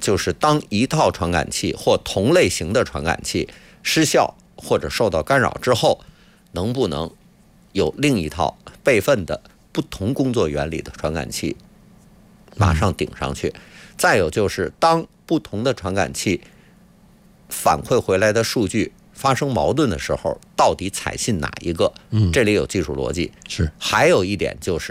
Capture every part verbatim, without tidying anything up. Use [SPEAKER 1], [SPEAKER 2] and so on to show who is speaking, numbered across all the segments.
[SPEAKER 1] 就是当一套传感器或同类型的传感器失效或者受到干扰之后，能不能有另一套备份的不同工作原理的传感器马上顶上去。再有就是当不同的传感器反馈回来的数据发生矛盾的时候，到底采信哪一个？嗯，这里有技术逻辑。
[SPEAKER 2] 是，
[SPEAKER 1] 还有一点就是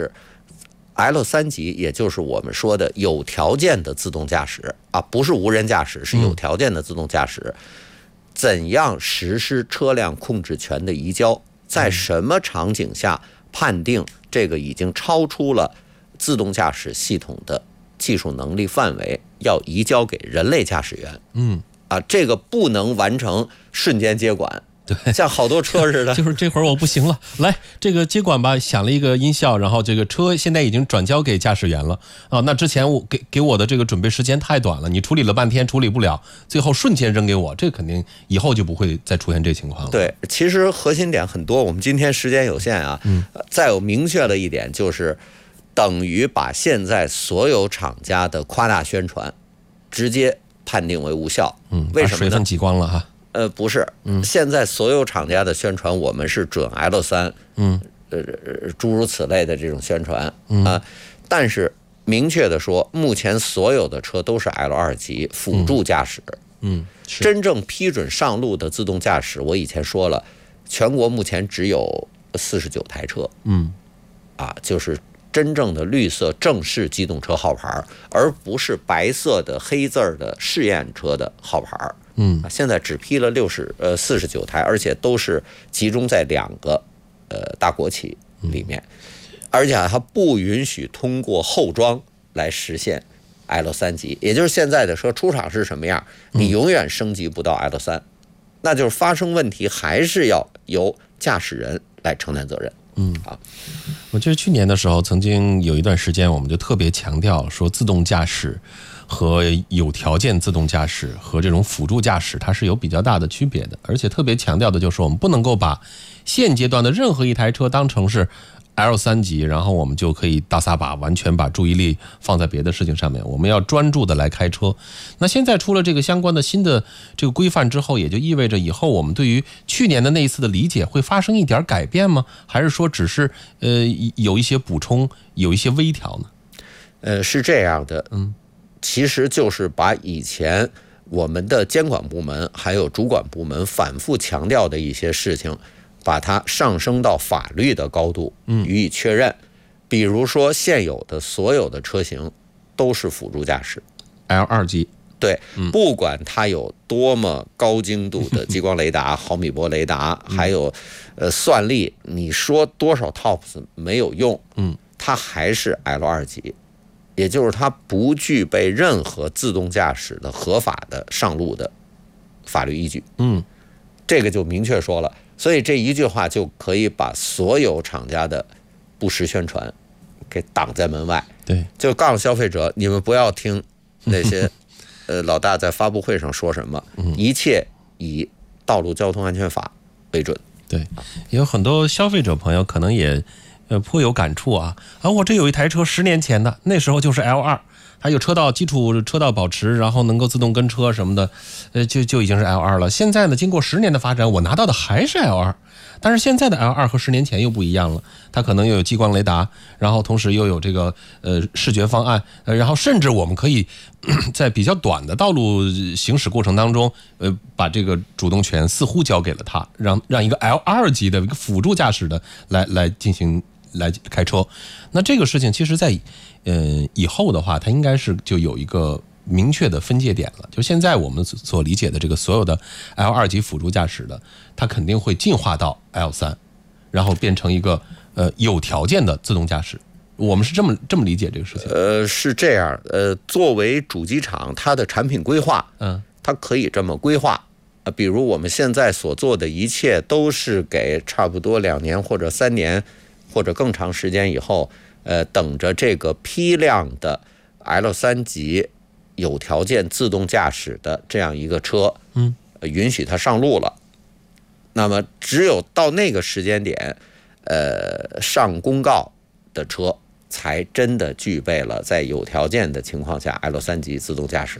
[SPEAKER 1] L 三 级，也就是我们说的有条件的自动驾驶啊，不是无人驾驶，是有条件的自动驾驶。嗯、怎样实施车辆控制权的移交？在什么场景下判定这个已经超出了自动驾驶系统的技术能力范围，要移交给人类驾驶员？嗯。啊，这个不能完成瞬间接管，
[SPEAKER 2] 对，
[SPEAKER 1] 像好多车似的，
[SPEAKER 2] 就是这会儿我不行了，来这个接管吧，响了一个音效，然后这个车现在已经转交给驾驶员了啊。那之前我给给我的这个准备时间太短了，你处理了半天处理不了，最后瞬间扔给我，这肯定以后就不会再出现这情况了。
[SPEAKER 1] 对，其实核心点很多，我们今天时间有限啊，嗯，再有明确的一点就是，等于把现在所有厂家的夸大宣传直接判定为无效。嗯，为什么呢？
[SPEAKER 2] 水分挤光了哈。
[SPEAKER 1] 呃，不是，嗯，现在所有厂家的宣传，我们是准 L 三，嗯，呃，诸如此类的这种宣传，嗯啊，但是明确的说，目前所有的车都是 L 二 级辅助驾驶，嗯，真正批准上路的自动驾驶，我以前说了，全国目前只有四十九台车，嗯，啊，就是真正的绿色正式机动车号牌，而不是白色的黑字的试验车的号牌。嗯，现在只批了六十呃四十九台，而且都是集中在两个呃大国企里面，而且它不允许通过后装来实现 L 三 级，也就是现在的车出厂是什么样，你永远升级不到 L 三，那就是发生问题还是要由驾驶人来承担责任。嗯啊，
[SPEAKER 2] 我记得去年的时候，曾经有一段时间，我们就特别强调说，自动驾驶和有条件自动驾驶和这种辅助驾驶，它是有比较大的区别的，而且特别强调的就是，我们不能够把现阶段的任何一台车当成是 L 三 级，然后我们就可以大撒把，完全把注意力放在别的事情上面，我们要专注的来开车。那现在出了这个相关的新的这个规范之后，也就意味着以后我们对于去年的那一次的理解会发生一点改变吗？还是说只是呃有一些补充，有一些微调呢？
[SPEAKER 1] 呃，是这样的，嗯，其实就是把以前我们的监管部门还有主管部门反复强调的一些事情，把它上升到法律的高度予以确认。比如说现有的所有的车型都是辅助驾驶
[SPEAKER 2] L 二 级，
[SPEAKER 1] 对，不管它有多么高精度的激光雷达、毫米波雷达，还有呃算力，你说多少 T O P S 没有用，嗯，它还是 L 二 级，也就是它不具备任何自动驾驶的合法的上路的法律依据。嗯，这个就明确说了，所以这一句话就可以把所有厂家的不实宣传给挡在门外。
[SPEAKER 2] 对，
[SPEAKER 1] 就告诉消费者，你们不要听那些呃老大在发布会上说什么，一切以道路交通安全法为准。
[SPEAKER 2] 对，有很多消费者朋友可能也呃颇有感触啊啊！我这有一台车十年前的，那时候就是 L 二，还有车道基础车道保持，然后能够自动跟车什么的，呃就就已经是 L 二了。现在呢，经过十年的发展，我拿到的还是 L 二，但是现在的 L 二和十年前又不一样了，它可能又有激光雷达，然后同时又有这个呃视觉方案，呃，然后甚至我们可以在比较短的道路行驶过程当中，呃，把这个主动权似乎交给了它，让让一个 L 二 级的一个辅助驾驶的来来进行来开车。那这个事情其实在呃以后的话，它应该是就有一个明确的分界点了。就现在我们所理解的这个所有的 L 二 级辅助驾驶的，它肯定会进化到 L 三，然后变成一个呃有条件的自动驾驶。我们是这么这么理解这个事情。
[SPEAKER 1] 呃，是这样。呃，作为主机厂，它的产品规划，嗯，它可以这么规划。呃，比如我们现在所做的一切，都是给差不多两年或者三年或者更长时间以后，呃，等着这个批量的 L 三 级有条件自动驾驶的这样一个车，嗯，允许它上路了。那么，只有到那个时间点，呃，上公告的车，才真的具备了在有条件的情况下 L 三 级自动驾驶。